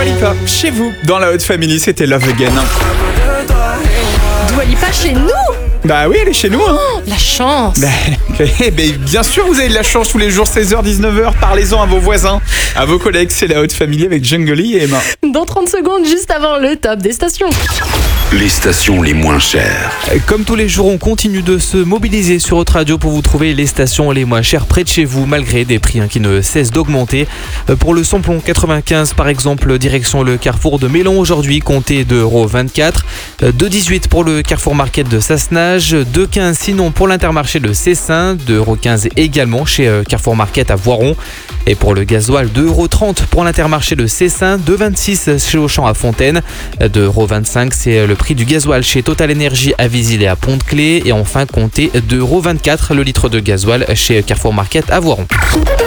Dua Lipa, chez vous, dans la Haute Family, c'était Love Again. Dua Lipa chez nous. Bah oui, elle est chez nous, hein. Oh, la chance. Bien sûr, vous avez de la chance tous les jours, 16h, 19h. Parlez-en à vos voisins, à vos collègues. C'est la Haute Family avec Jungly et Emma. Dans 30 secondes, juste avant le top des stations. Les stations les moins chères. Comme tous les jours, on continue de se mobiliser sur Haute Radio pour vous trouver les stations les moins chères près de chez vous, malgré des prix qui ne cessent d'augmenter. Pour le samplon 95, par exemple, direction le carrefour de Mélon aujourd'hui, comptez 2,24 €. 2,18 € pour le carrefour Market de Sassenage. 2,15 € sinon pour l'intermarché de Cessin. 2,15 € également chez Carrefour Market à Voiron. Et pour le gasoil, 2,30 € pour l'intermarché de Cessin. 2,26 € chez Auchan à Fontaine. 2,25 €, c'est le prix du gasoil chez Total Energy à Visil et à Pont-de-Clé. Et enfin, comptez 2,24 € le litre de gasoil chez Carrefour Market à Voiron.